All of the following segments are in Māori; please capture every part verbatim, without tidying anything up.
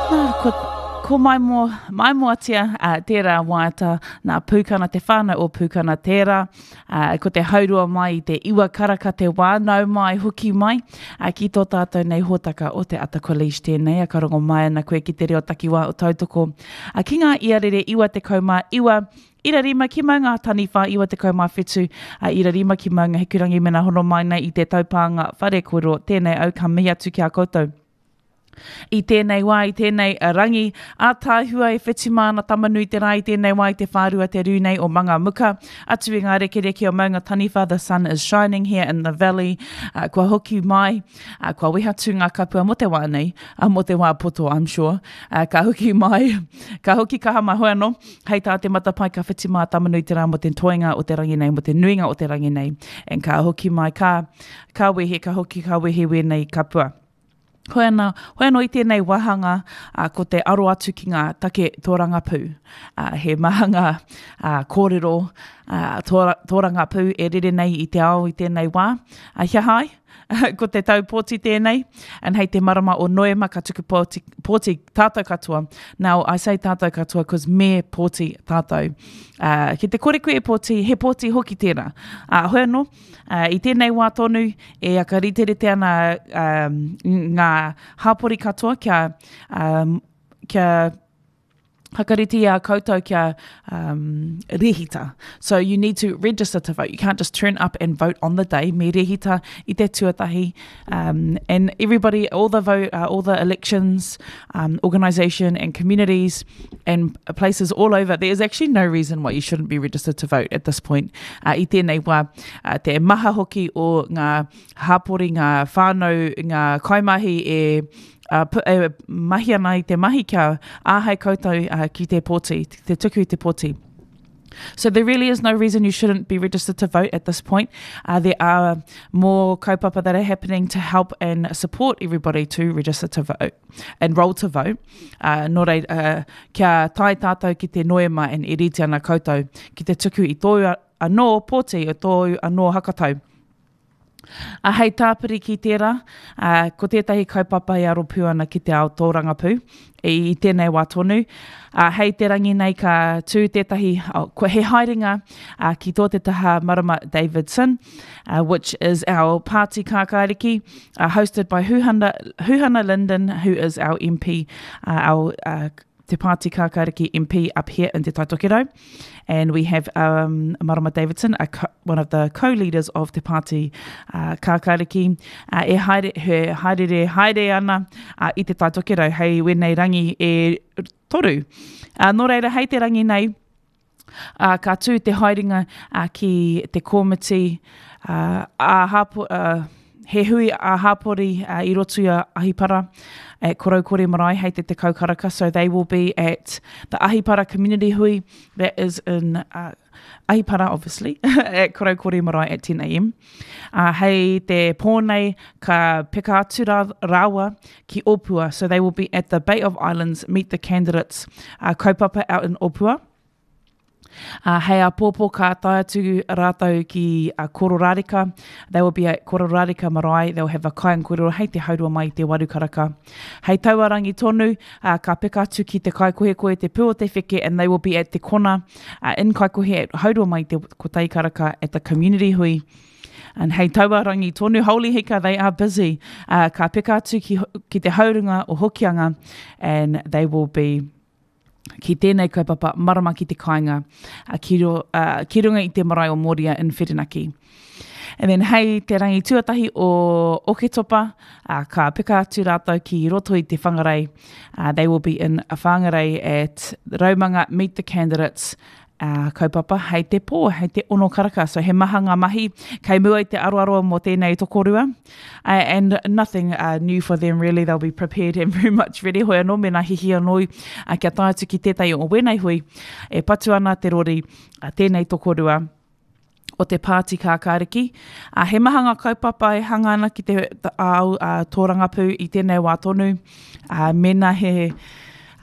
Ko, ko mai mo, mai mo atia uh, tērā wāta nā pūkana te whānau o pūkana tērā. Uh, ko te haurua mai te iwa karaka te wā, nau mai, huki mai. Uh, ki tō tātou nei hōtaka o te Ata College tēnei, a karongo mai ana koe ki te reo takiwā o tautoko. Uh, ki ngā iarere iwa te kaumā, iwa ira rima ki maunga taniwha, iwa te kaumā whetū, uh, ira rima ki maunga hekurangi mena hono mai nei i te taupānga whare koro, tēnei au ka mea atu ki a koutou. I tēnei wā, i tēnei rangi a tāhua e whetimāna tamanui te rai, tēnei wā i te whārua te rūnei o Manga Muka. Atu i ngā rekereke o maunga taniwha, the sun is shining here in the valley. Uh, kua hoki mai, uh, kua weha tū ngā kapua mo te wā nei, uh, mo te wā poto, I'm sure. Uh, ka hoki mai, ka hoki kaha mai hoi anō, hei tā te matapai ka whetimā tamanui te rā mo te toinga o te rangi nei, mo te nuinga o te rangi nei. And ka hoki mai, ka, ka wehe, ka hoki, ka wehe we nei kapua. Hoi anō, hoi anō i tēnei wahanga uh, ko te aro atu ki ngā take tōranga pū. Uh, he mahanga uh, kōrero uh, tōra, tōranga pū e rere nei i te ao i tēnei wā. Uh, hia hai, ko te tau pōti tēnei, and hei te marama o Noema ka tuku pōti, pōti tātou katoa. Now, I say tātou katoa because me pōti tātou. Uh, ki te kōreku e pōti, he pōti hoki tēnā. Uh, hoi anō, uh, i tēnei wā tonu, e akaritere ana um, ngā hapori katoa kia, um, kia hakariti a koutou kia um, rehita. So you need to register to vote. You can't just turn up and vote on the day. Me rehita i te tuatahi. Um, and everybody, all the vote, uh, all the elections, um, organisation and communities and places all over, there's actually no reason why you shouldn't be registered to vote at this point. Uh, I tēnei wā, uh, te maha hoki o ngā hapori, ngā whānau, ngā kaimahi e Uh, pu, uh, mahi ana i te mahi kia āhei koutou uh, ki te pōti, te tuku i te pōti. So there really is no reason you shouldn't be registered to vote at this point. Uh, there are more kaupapa that are happening to help and support everybody to register to vote and roll to vote. Uh, nō rei, uh, kia tai tātou ki te noema and e rite ana koutou ki te tuku i tōu anō pōti o tōu anō hakatau. A hei tāpiri ki tērā, uh, ko tētahi kaupapa i aro pū ana ki te ao tōranga pū, i, i tēnei wā tonu. Uh, hei te rangi nei ka tū tētahi, oh, ko he haerenga uh, ki tō te taha Marama Davidson, uh, which is our party kākāriki, uh, hosted by Huhana, Huhana Linden, who is our M P, uh, our uh, te Pāti Kākāriki M P up here in Te Taitokero. And we have um, Marama Davidson, a co- one of the co-leaders of Te Pāti uh, Kākāriki. Uh, e haere, he haere haere ana uh, i te Taitokero, hei wenei rangi e toru. Uh, nō reira, hei te rangi nei, uh, ka tū te haerenga uh, ki te komiti, uh, a hapo... Uh, he hui a hapori uh, i rotu a Ahipara at Koroukore Marae, hei te te kaukaraka. So they will be at the Ahipara community hui that is in uh, Ahipara, obviously, at Koroukore Marae at ten a.m. Uh, hei te pōnei ka peka atu rā, rāua ki Opua. So they will be at the Bay of Islands, meet the candidates, uh, kaupapa out in Opua. Uh, hei a pōpō ka tae atu rātou ki uh, Kororarika. They will be at Kororarika Marae. They'll have a kai and kōrero hei te haurua mai te warukaraka. Hei tauarangi tonu, uh, ka peka atu ki te kaikohe koe te pū o te wheke, and they will be at te kona uh, in kaikohe at haurua mai te ko taikaraka at the community hui. And hei tauarangi tonu, holy hika, they are busy. Uh, ka peka atu ki, ki te haurunga o Hokianga, and they will be ki tēnei kaupapa marama ki te kāinga uh, ki, ro, uh, ki runga i te marae o Moria in Whirinaki. And then hei te rangi tuatahi o Oketopa, uh, ka peka atu rātou ki roto i te whangarei. Uh, they will be in a whangarei at Raumanga, meet the candidates, Uh, kaupapa, hei te pō, hei te ono karaka. So he maha ngā mahi, kei mua i te aroaroa mō tēnei tokorua. Uh, and nothing uh, new for them really. They'll be prepared and very much ready. Hoi anō, mena hihi anōi, uh, kia tae atu ki tētai o wenei hui, e patu ana te rori uh, tēnei tokorua o te Pāti Kākāriki. Uh, he maha ngā kaupapa e hanga ana ki te au uh, tōrangapū i tēnei wā tonu. Uh, mena he...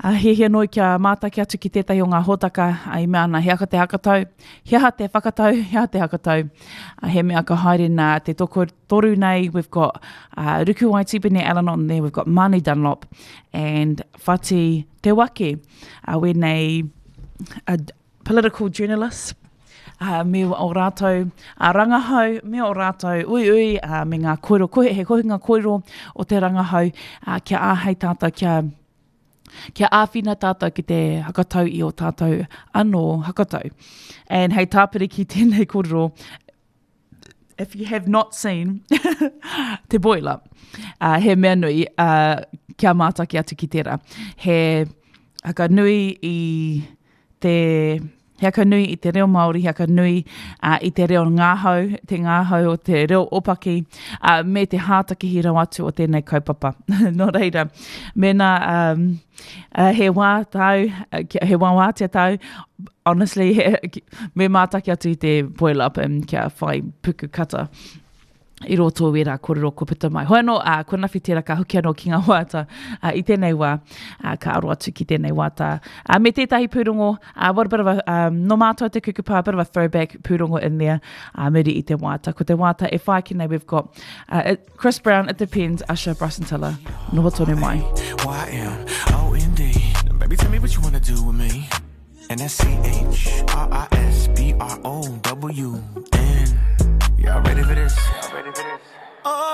Uh, he he noi kia mātaki atu ki tētahi o ngā hōtaka uh, i mea ana he aka te hakatau, he aha te whakatau, he aha te hakatau. Uh, he mea ka haere nā te toko toru nei, we've got uh, Ruku Waitipene Allen on there, we've got Mani Dunlop and Whati Te Wake, uh, when a, a political journalist, Uh, me o rātou uh, rangahau, me o rātou ui ui uh, me ngā koiro, koe, he kohinga koiro o te rangahau, uh, kia āhei tātou, kia, kia āwhina tātou ki te hakatau i o tātou anō hakatau. And hei tāpiri ki tēnei kōrero, if you have not seen Te Boil Up, uh, he mea nui uh, kia mātaki atu ki tērā. He haka nui i te... He aka nui i te reo Māori, he aka nui uh, i te reo ngāhau, te ngāhau o te reo opaki, uh, me te hātaki hi rau atu o tēnei kaupapa. No reira, mena um, uh, he wā tau, uh, he wā wātia tau, honestly, he, me mātaki atu i te Boil Up and kia whai puku kata. I roto e rā kōrero ko pita mai. Hoi anō, uh, ko nawhi tērā ka huki anō ki ngā wāta uh, i tēnei wā, uh, ka aro atu ki tēnei wāta. Uh, me tētahi pūrongo, uh, what a bit of a, um, no mātua te kukupā, a bit of a throwback pūrongo in there, uh, muri i te wāta. Ko te wāta e whai ki nei, we've got uh, it, Chris Brown, It Depends, Usher, Brasentilla, noho tonu mai. Y M O N D, baby tell me what you wanna do with me. And that's C H R I S B R O W N. Y'all ready for this? Y'all ready for this? Oh.